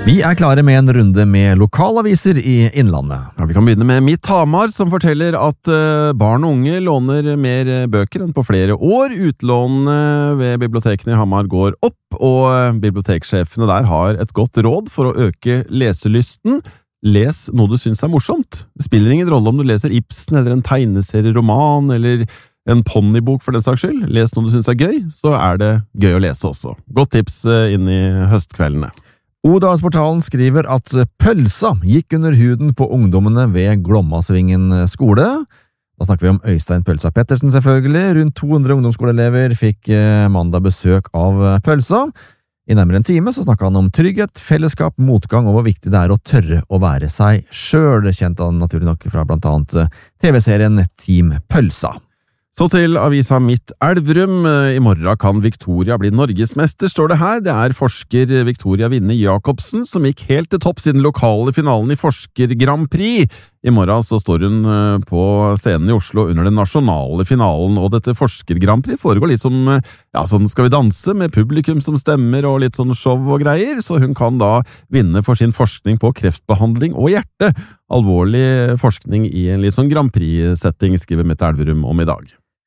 Vi klare med en runde med lokalaviser i Innlandet. Ja, vi kan begynne med Mitt Hamar, som forteller at barn og unge låner mer bøker enn på flere år. Utlånene ved bibliotekene i Hamar går opp, og biblioteksjefene der har et godt råd for å øke leselysten. Les noe du synes morsomt. Det spiller ingen rolle om du leser Ibsen eller en tegneserieroman eller en ponnibok for den saks skyld. Les noe du synes gøy, så det gøy å lese også. Godt tips inn i høstkveldene. Odalsportalen skriver at pølsa gikk under huden på ungdommene ved Glommasvingen skole. Da snakker vi om Øystein Pølsa Pettersen selvfølgelig. Rundt 200 ungdomsskoleelever fikk mandag besøk av pølsa. I nærmere en time så snakket han om trygghet, fellesskap, motgang og hvor viktig det å tørre å være seg selv, kjent han naturlig nok fra blant annet TV-serien Team Pølsa. Så til avisa Mitt Elverum. I morgen kan Victoria bli norgesmester, står det her. Det forsker Victoria Vinne Jacobsen som gikk helt til topp siden lokale finalen i Forsker Grand Prix. I morgen så står hun på scenen i Oslo under den nasjonale finalen, og dette Forsker Grand Prix foregår litt som, sånn Skal vi danse, med publikum som stemmer og litt sånn show og greier, så hun kan da vinne for sin forskning på kreftbehandling og hjerte. Alvorlig forskning i en litt sånn Grand Prix-setting, skriver Mitt Elverum om i dag.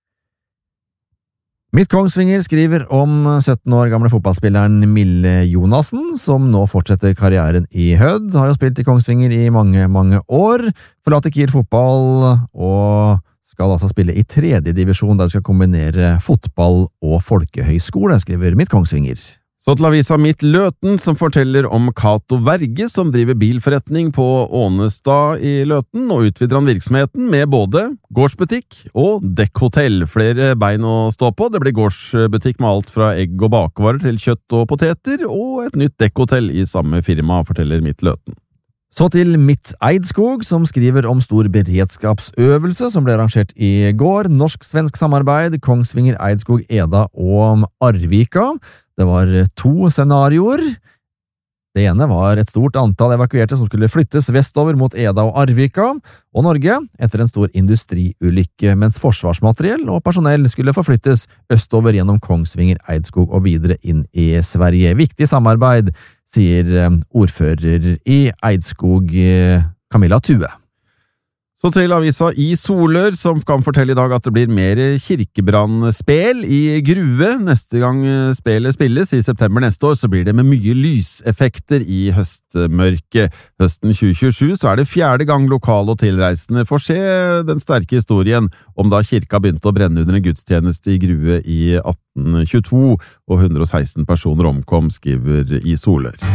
Mitt Kongsvinger skriver om 17 år gamle fotballspilleren Mille Jonassen, som nå fortsetter karrieren i Hødd. Har jo spilt i Kongsvinger i mange år, forlater Kiel fotball og skal altså spille i 3. divisjon, der du skal kombinere fotball og folkehøyskole, skriver Mitt Kongsvinger. Så til avisa Mitt Løten, som forteller om Cato Verge, som driver bilforretning på Ånestad i Løten, og utvider han virksomheten med både gårdsbutikk og dekkhotell. Flere bein å stå på. Det blir gårdsbutikk med alt fra egg og bakvarer til kjøtt og poteter, og et nytt dekkhotell i samme firma, forteller Mitt Løten. Så til Mitt Eidskog, som skriver om stor beredskapsøvelse som ble arrangert i går. Norsk-svensk samarbeid, Kongsvinger, Eidskog, Eda og Arvika. Det var 2 scenarioer. Det ene var et stort antall evakuerte som skulle flyttes vestover mot Eda og Arvika og Norge etter en stor industriulykke, mens forsvarsmateriell og personell skulle forflyttes østover gjennom Kongsvinger, Eidskog og videre inn i Sverige. Viktig samarbeid, sier ordfører i Eidskog, Camilla Tue. Så til avisa I Solør, som kan fortelle i dag at det blir mer kirkebrannspel i Grue. Neste gang spelet spilles, i september neste år, så blir det med mye lyseffekter i høstmørket. Høsten 2027 så det 4. gang lokale og tilreisende får se den sterke historien om da kirka begynte å brenne under en gudstjeneste i Grue i 1822, og 116 personer omkom, skriver I Solør.